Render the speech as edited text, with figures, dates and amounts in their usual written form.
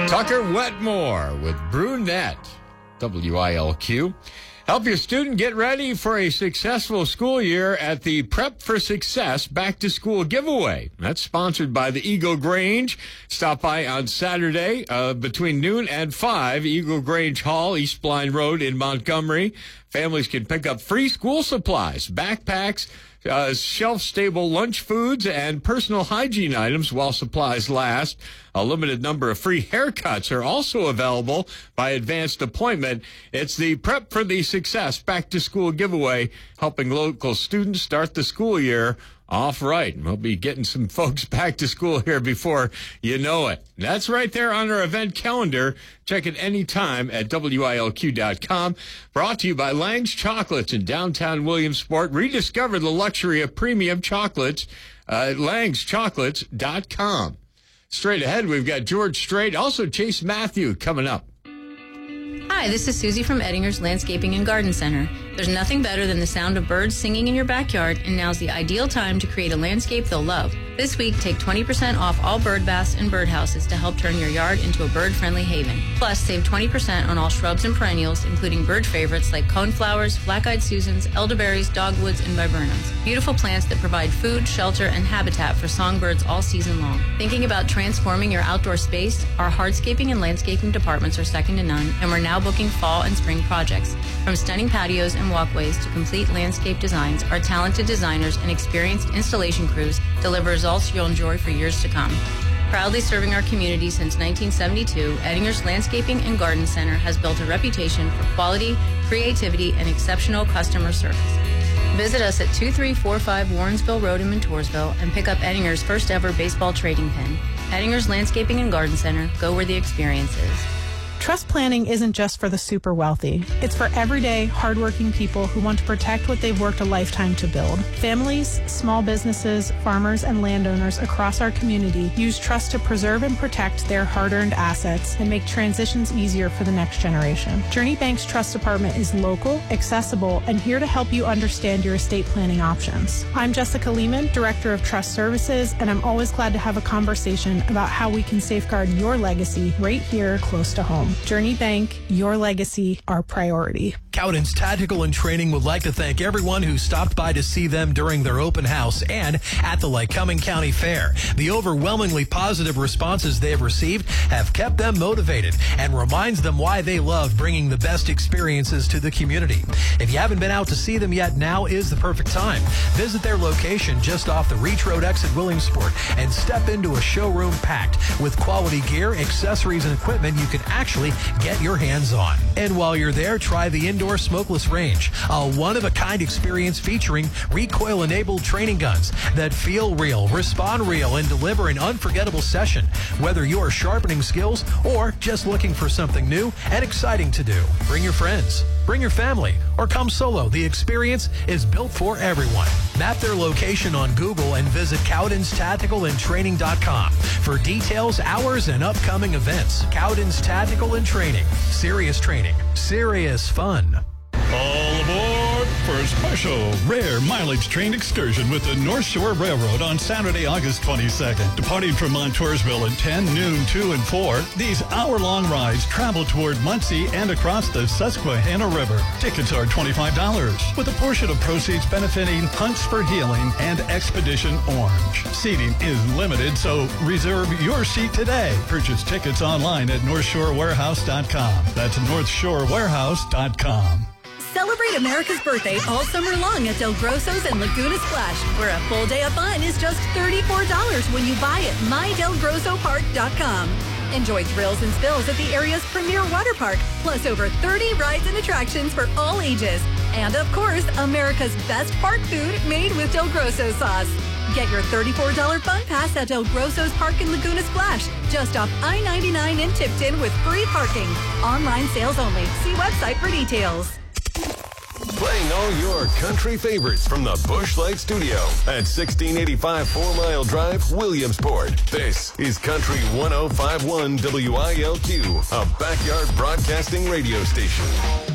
Tucker Wetmore with Brunette, WILQ. Help your student get ready for a successful school year at the Prep for Success Back to School giveaway. That's sponsored by the Eagle Grange. Stop by on Saturday between noon and 5, Eagle Grange Hall, East Blind Road in Montgomery. Families can pick up free school supplies, backpacks, shelf-stable lunch foods, and personal hygiene items while supplies last. A limited number of free haircuts are also available by advanced appointment. It's the Prep for the Success Back to School giveaway, helping local students start the school year off right. We'll be getting some folks back to school here before you know it. That's right there on our event calendar. Check it anytime at WILQ.com. Brought to you by Lang's Chocolates in downtown Williamsport. Rediscover the luxury of premium chocolates at Lang'sChocolates.com. Straight ahead, we've got George Strait, also Chase Matthew coming up. Hi, this is Susie from Ettinger's Landscaping and Garden Center. There's nothing better than the sound of birds singing in your backyard, and now's the ideal time to create a landscape they'll love. This week, take 20% off all bird baths and birdhouses to help turn your yard into a bird-friendly haven. Plus, save 20% on all shrubs and perennials, including bird favorites like coneflowers, black-eyed Susans, elderberries, dogwoods, and viburnums. Beautiful plants that provide food, shelter, and habitat for songbirds all season long. Thinking about transforming your outdoor space? Our hardscaping and landscaping departments are second to none, and we're now booking fall and spring projects. From stunning patios and walkways to complete landscape designs, our talented designers and experienced installation crews deliver results you'll enjoy for years to come. Proudly serving our community since 1972, Ettinger's Landscaping and Garden Center has built a reputation for quality, creativity, and exceptional customer service. Visit us at 2345 Warrensville Road in Montoursville and pick up Ettinger's first ever baseball trading pin. Ettinger's Landscaping and Garden Center. Go where the experience is. Trust planning isn't just for the super wealthy. It's for everyday, hardworking people who want to protect what they've worked a lifetime to build. Families, small businesses, farmers, and landowners across our community use trust to preserve and protect their hard-earned assets and make transitions easier for the next generation. Journey Bank's Trust Department is local, accessible, and here to help you understand your estate planning options. I'm Jessica Lehman, Director of Trust Services, and I'm always glad to have a conversation about how we can safeguard your legacy right here close to home. Journey Bank, your legacy, our priority. Cowden's Tactical and Training would like to thank everyone who stopped by to see them during their open house and at the Lycoming County Fair. The overwhelmingly positive responses they have received have kept them motivated and reminds them why they love bringing the best experiences to the community. If you haven't been out to see them yet, now is the perfect time. Visit their location just off the Reach Road exit Williamsport and step into a showroom packed with quality gear, accessories, and equipment you can actually get your hands on. And while you're there, try the indoor smokeless range, a one-of-a-kind experience featuring recoil-enabled training guns that feel real, respond real, and deliver an unforgettable session. Whether you're sharpening skills or just looking for something new and exciting to do, bring your friends, bring your family, or come solo. The experience is built for everyone. Map their location on Google and visit Cowden'sTacticalAndTraining.com for details, hours, and upcoming events. Cowden's Tactical and Training. Serious training. Serious fun. All aboard for a special rare mileage train excursion with the North Shore Railroad on Saturday, August 22nd. Departing from Montoursville at 10, noon, 2, and 4, these hour-long rides travel toward Muncie and across the Susquehanna River. Tickets are $25, with a portion of proceeds benefiting Hunts for Healing and Expedition Orange. Seating is limited, so reserve your seat today. Purchase tickets online at NorthShoreWarehouse.com. That's NorthShoreWarehouse.com. Celebrate America's birthday all summer long at Del Grosso's and Laguna Splash, where a full day of fun is just $34 when you buy at MyDelGrossoPark.com. Enjoy thrills and spills at the area's premier water park, plus over 30 rides and attractions for all ages. And of course, America's best park food made with Del Grosso sauce. Get your $34 fun pass at Del Grosso's Park in Laguna Splash, just off I-99 in Tipton with free parking. Online sales only. See website for details. Playing all your country favorites from the Busch Light Studio at 1685 4 Mile Drive, Williamsport. This is Country 105.1 WILQ, a backyard broadcasting radio station.